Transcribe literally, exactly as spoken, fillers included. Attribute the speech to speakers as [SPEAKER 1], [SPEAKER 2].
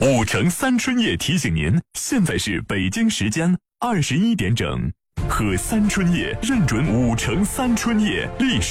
[SPEAKER 1] 五城三春夜提醒您，现在是北京时间二十一点整，喝三春夜认准五城三春夜历史。